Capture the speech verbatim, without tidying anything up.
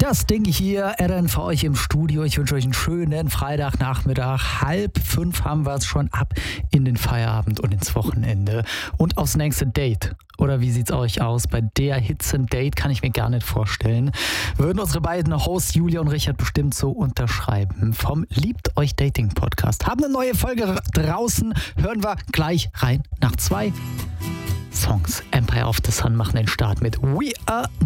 Justin hier, Aaron für euch im Studio. Ich wünsche euch einen schönen Freitagnachmittag. Halb fünf haben wir es schon, ab in den Feierabend und ins Wochenende. Und aufs nächste Date. Oder wie sieht's euch aus? Bei der Hitze ein Date kann ich mir gar nicht vorstellen. Würden unsere beiden Hosts Julia und Richard bestimmt so unterschreiben. Vom Liebt euch Dating Podcast. Haben eine neue Folge draußen. Hören wir gleich rein nach zwei Songs. Empire of the Sun machen den Start mit We Are